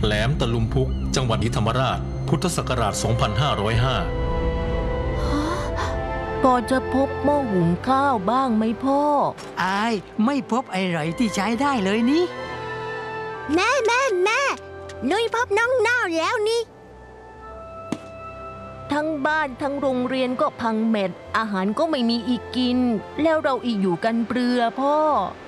แหลมตะลุมพุกจังหวัดศรีธรรมราชพุทธศักราช 2505 พอจะพบหม้อหุงข้าวบ้างไหมพ่ออายไม่พบอะไรที่ใช้ได้เลยนี่แม่นุ้ยพบน้องเน่าแล้วนี่ทั้งบ้านทั้งโรงเรียนก็พังเม็ดอาหารก็ไม่มีอีกกินแล้วเราอีกอยู่กันเปลือพ่อ